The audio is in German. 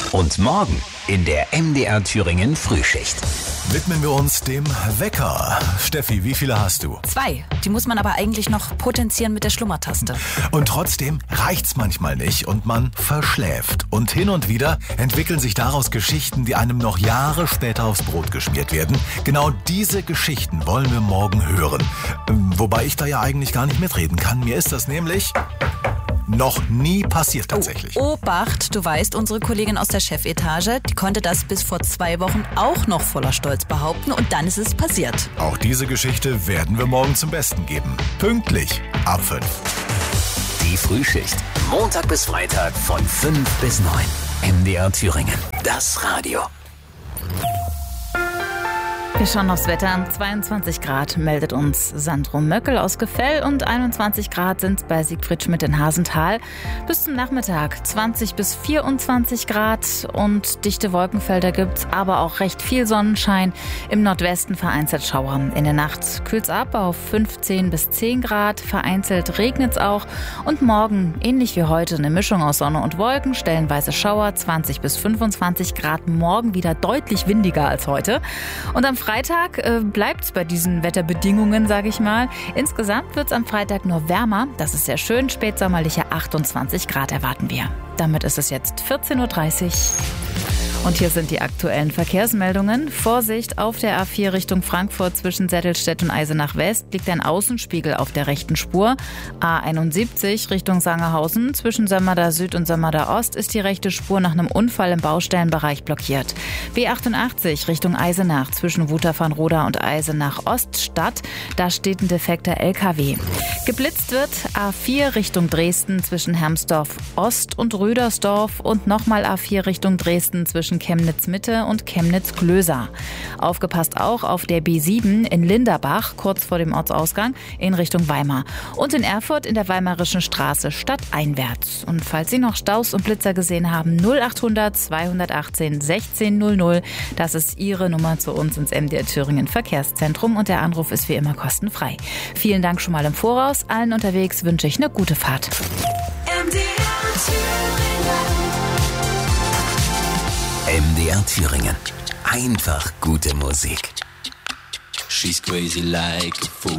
Und morgen in der MDR Thüringen Frühschicht widmen wir uns dem Wecker. Steffi, wie viele hast du? 2. Die muss man aber eigentlich noch potenzieren mit der Schlummertaste. Und trotzdem reicht's manchmal nicht und man verschläft. Und hin und wieder entwickeln sich daraus Geschichten, die einem noch Jahre später aufs Brot geschmiert werden. Genau diese Geschichten wollen wir morgen hören. Wobei ich da ja eigentlich gar nicht mitreden kann. Mir ist das nämlich noch nie passiert tatsächlich. Obacht, du weißt, unsere Kollegin aus der Chefetage, die konnte das bis vor 2 Wochen auch noch voller Stolz behaupten und dann ist es passiert. Auch diese Geschichte werden wir morgen zum Besten geben. Pünktlich ab 5. Die Frühschicht. Montag bis Freitag von 5 bis 9. MDR Thüringen. Das Radio. Wir schauen aufs Wetter. 22 Grad meldet uns Sandro Möckel aus Gefell und 21 Grad sind es bei Siegfried Schmidt in Hasenthal. Bis zum Nachmittag 20 bis 24 Grad und dichte Wolkenfelder gibt's, aber auch recht viel Sonnenschein. Im Nordwesten vereinzelt Schauer. In der Nacht kühlt's ab auf 15 bis 10 Grad. Vereinzelt regnet's auch. Und morgen, ähnlich wie heute, eine Mischung aus Sonne und Wolken, stellenweise Schauer, 20 bis 25 Grad. Morgen wieder deutlich windiger als heute. Und am Freitag bleibt's bei diesen Wetterbedingungen, sage ich mal. Insgesamt wird's am Freitag nur wärmer. Das ist sehr schön. Spätsommerliche 28 Grad erwarten wir. Damit ist es jetzt 14.30 Uhr. Und hier sind die aktuellen Verkehrsmeldungen. Vorsicht, auf der A4 Richtung Frankfurt zwischen Settelstedt und Eisenach West liegt ein Außenspiegel auf der rechten Spur. A71 Richtung Sangerhausen zwischen Sömmerda Süd und Sömmerda Ost ist die rechte Spur nach einem Unfall im Baustellenbereich blockiert. B88 Richtung Eisenach zwischen Wutach-Van-Roda und Eisenach Oststadt. Da steht ein defekter LKW. Geblitzt wird A4 Richtung Dresden zwischen Hermsdorf Ost und Rüdersdorf und nochmal A4 Richtung Dresden zwischen Chemnitz Mitte und Chemnitz Klöser. Aufgepasst auch auf der B7 in Linderbach, kurz vor dem Ortsausgang, in Richtung Weimar. Und in Erfurt in der Weimarischen Straße stadteinwärts. Und falls Sie noch Staus und Blitzer gesehen haben, 0800 218 1600. Das ist Ihre Nummer zu uns ins MDR Thüringen Verkehrszentrum und der Anruf ist wie immer kostenfrei. Vielen Dank schon mal im Voraus. Allen unterwegs wünsche ich eine gute Fahrt. MDR Thüringen. Einfach gute Musik. She's crazy like a fool.